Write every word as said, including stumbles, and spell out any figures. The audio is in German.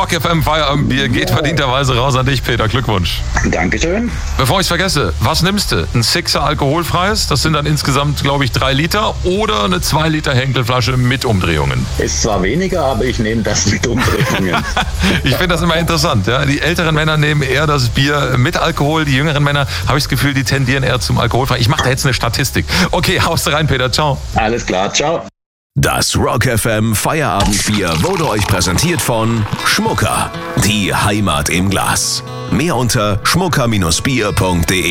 Rock F M Feierabendbier geht verdienterweise raus an dich, Peter. Glückwunsch. Dankeschön. Bevor ich es vergesse, was nimmst du? Ein Sixer alkoholfreies, das sind dann insgesamt, glaube ich, drei Liter, oder eine zwei Liter Henkelflasche mit Umdrehungen? Ist zwar weniger, aber ich nehme das mit Umdrehungen. Ich finde das immer interessant. Ja? Die älteren Männer nehmen eher das Bier mit Alkohol, die jüngeren Männer, habe ich das Gefühl, die tendieren eher zum alkoholfrei. Ich mache da jetzt eine Statistik. Okay, haust rein, Peter. Ciao. Alles klar, ciao. Das Rock F M Feierabendbier wurde euch präsentiert von Schmucker, die Heimat im Glas. Mehr unter schmucker Bindestrich bier punkt de.